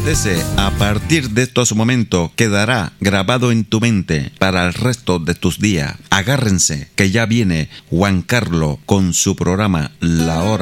Ese, a partir de estos momentos, quedará grabado en tu mente para el resto de tus días. Agárrense, que ya viene Juan Carlos con su programa La Hora